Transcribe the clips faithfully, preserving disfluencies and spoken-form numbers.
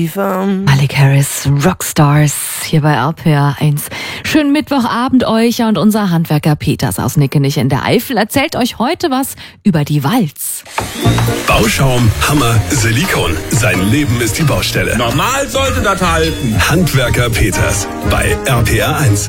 Malik Harris, Rockstars, hier bei R P R eins. Schönen Mittwochabend euch und unser Handwerker Peters aus Nickenich in der Eifel erzählt euch heute was über die Walz. Bauschaum, Hammer, Silikon. Sein Leben ist die Baustelle. Normal sollte das halten. Handwerker Peters bei R P R eins.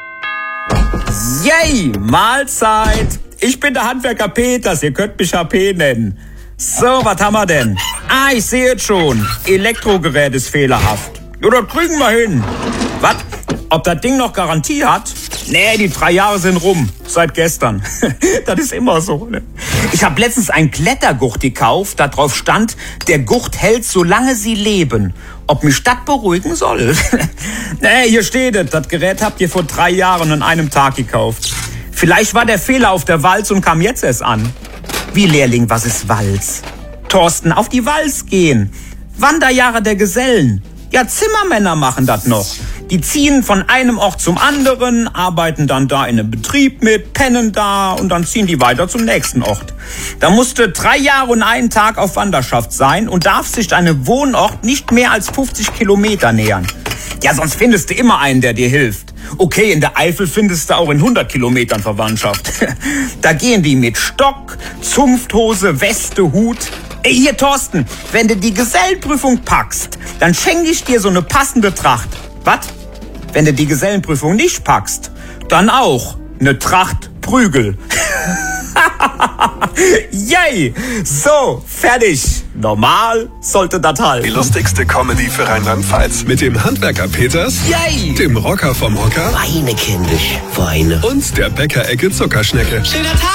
Yay, Mahlzeit. Ich bin der Handwerker Peters, ihr könnt mich H P nennen. So, was haben wir denn? Ah, ich sehe es schon. Elektrogerät ist fehlerhaft. Ja, das kriegen wir hin. Was? Ob das Ding noch Garantie hat? Nee, die drei Jahre sind rum. Seit gestern. Das ist immer so, ne? Ich habe letztens einen Klettergurt gekauft, da drauf stand, der Gurt hält, solange sie leben. Ob mich das beruhigen soll? Nee, hier steht es. Das Gerät habt ihr vor drei Jahren an einem Tag gekauft. Vielleicht war der Fehler auf der Walz und kam jetzt erst an. Wie, Lehrling, was ist Walz? Thorsten, auf die Walz gehen. Wanderjahre der Gesellen. Ja, Zimmermänner machen das noch. Die ziehen von einem Ort zum anderen, arbeiten dann da in einem Betrieb mit, pennen da und dann ziehen die weiter zum nächsten Ort. Da musste drei Jahre und einen Tag auf Wanderschaft sein und darf sich deinem Wohnort nicht mehr als fünfzig Kilometer nähern. Ja, sonst findest du immer einen, der dir hilft. Okay, in der Eifel findest du auch in hundert Kilometern Verwandtschaft. Da gehen die mit Stock, Zunfthose, Weste, Hut. Ey, hier, Thorsten, wenn du die Gesellenprüfung packst, dann schenke ich dir so eine passende Tracht. Was? Wenn du die Gesellenprüfung nicht packst, dann auch eine Tracht Prügel. Yay! So, fertig. Normal sollte das halt. Die lustigste Comedy für Rheinland-Pfalz. Mit dem Handwerker Peters, Yay! dem Rocker vom Hocker Weine, kindisch, weine. und der Bäckerecke Zuckerschnecke. Schöner Tag!